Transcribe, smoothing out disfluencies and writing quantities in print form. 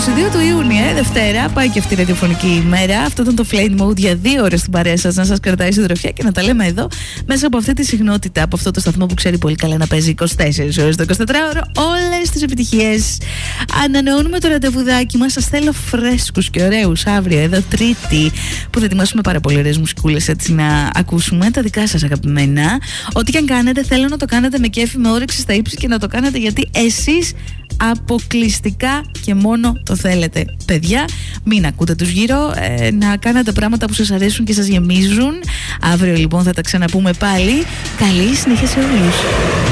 22 του Ιούνιου, Δευτέρα, πάει και αυτή η ραδιοφωνική ημέρα. Αυτό ήταν το Flame Mode για 2 ώρες στην παρέα σας, να σας κρατάει συντροφιά και να τα λέμε εδώ μέσα από αυτή τη συχνότητα, από αυτό το σταθμό που ξέρει πολύ καλά να παίζει 24 ώρες το 24ωρο, όλες τις επιτυχίες. Ανανεώνουμε το ραντεβουδάκι μας. Σας θέλω φρέσκους και ωραίους αύριο, εδώ Τρίτη, που θα ετοιμάσουμε πάρα πολύ ωραίες μουσικούλες έτσι να ακούσουμε τα δικά σας αγαπημένα. Ό,τι και αν κάνετε, θέλω να το κάνετε με κέφι, με όρεξη στα ύψη και να το κάνετε γιατί εσείς αποκλειστικά και μόνο το θέλετε. Παιδιά, μην ακούτε τους γύρω, να κάνετε πράγματα που σας αρέσουν και σας γεμίζουν. Αύριο λοιπόν θα τα ξαναπούμε πάλι. Καλή συνέχεια σε όλους.